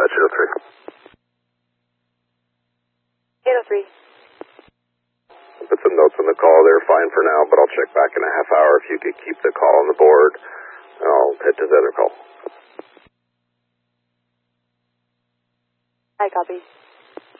dispatch 803. 803. Put some notes on the call. They're fine for now, but I'll check back in a half hour if you could keep the call on the board. And I'll head to the other call. I copy.